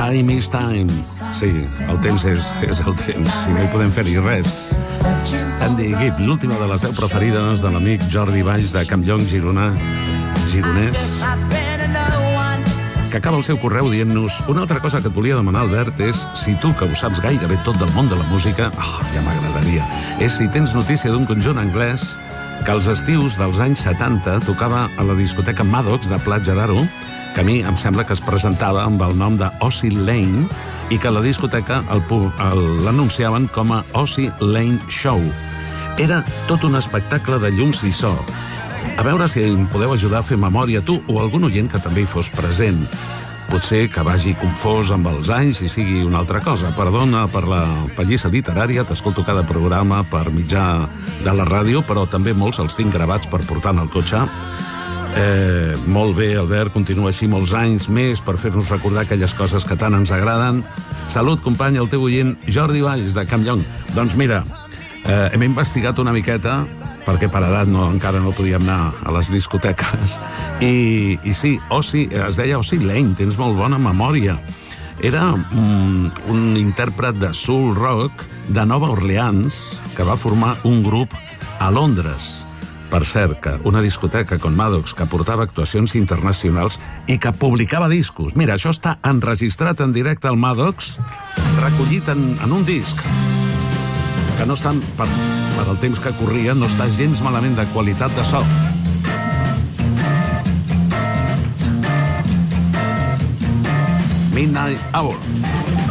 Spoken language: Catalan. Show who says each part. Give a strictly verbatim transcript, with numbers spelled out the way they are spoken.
Speaker 1: Time is time. Sí, el temps és, és el temps, si no hi podem fer-hi res. Andy Gibb, l'última de les deu preferides de l'amic Jordi Valls de Campllong, Girona, gironès, que acaba el seu correu dient-nos: una altra cosa que et volia demanar, Albert, és si tu, que ho saps gairebé tot del món de la música, oh, ja m'agradaria, és si tens notícia d'un conjunt anglès que als estius dels anys setanta tocava a la discoteca Maddox de Platja d'Aro, que a mi em sembla que es presentava amb el nom de Ozzy Lane i que la discoteca l'anunciaven com a Ozzy Lane Show. Era tot un espectacle de llums i so. A veure si em podeu ajudar a fer memòria, tu o algun oient que també hi fos present. Potser que vagi confós amb els anys i sigui una altra cosa. Perdona per la pallissa literària, t'escolto cada programa per mitjà de la ràdio, però també molts els tinc gravats per portar en el cotxe. Eh, molt bé, Albert, continua així molts anys més per fer-nos recordar aquelles coses que tant ens agraden. Salut, company, el teu oient Jordi Valls de Campllong. Doncs mira, eh, hem investigat una miqueta perquè per edat no, encara no podíem anar a les discoteques. I, i sí, Ozzy, es deia Ozzy Lane, tens molt bona memòria. Era un, un intèrpret de soul rock de Nova Orleans que va formar un grup a Londres. Per cert, que una discoteca com Maddox que portava actuacions internacionals i que publicava discos. Mira, això està enregistrat en directe al Maddox, recollit en, en un disc, que no estan, per, per el temps que corria, no està gens malament de qualitat de so. Midnight Hour.